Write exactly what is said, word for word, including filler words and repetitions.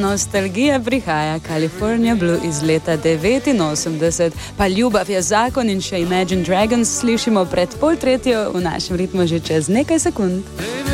nostalgija prihaja, California Blue iz leta devetinosemdeset, pa Ljubav je zakon in še Imagine Dragons slišimo pred pol tretjo v našem ritmu že čez nekaj sekund.